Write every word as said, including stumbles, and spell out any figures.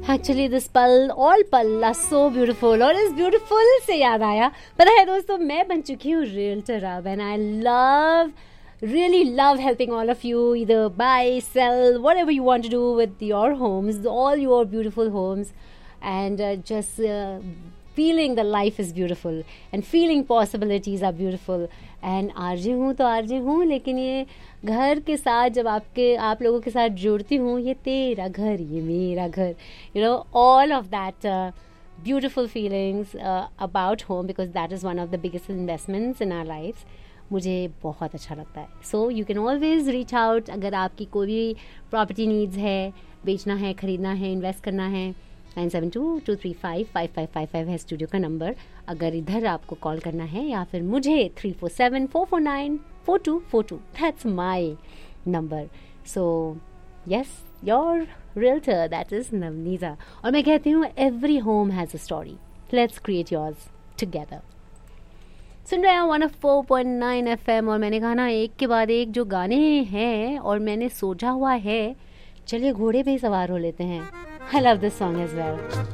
Actually this पल, all पल are so beautiful. और इस ब्यूटिफुल से याद आया, पता है दोस्तों, मैं बन चुकी हूँ रियल्टर अब, and I love really love helping all of you either buy, sell, whatever you want to do with your homes, all your beautiful homes, and uh, just uh, feeling the life is beautiful and feeling possibilities are beautiful. and RJ हूँ तो RJ हूँ, लेकिन ये घर के साथ जब आपके आप लोगों के साथ जुड़ती हूँ, ये तेरा घर ये मेरा घर, you know, all of that uh, beautiful feelings uh, about home, because that is one of the biggest investments in our lives. मुझे बहुत अच्छा लगता है. So you can always reach out. अगर आपकी कोई भी प्रॉपर्टी नीड्स है, बेचना है, खरीदना है, इन्वेस्ट करना है, nine seven to to three five five five five five है स्टूडियो का नंबर. अगर इधर आपको कॉल करना है, या फिर मुझे three four seven four four nine four to four to, that's my number. So yes, your realtor, that is Navneeta. और मैं कहती हूँ every home has a story, let's create yours together. सुन रहे हैं one of four point nine F M. और मैंने कहा ना, एक के बाद एक जो गाने हैं और मैंने सोचा हुआ है, चलिए घोड़े पे ही सवार हो लेते हैं. I love this song as well.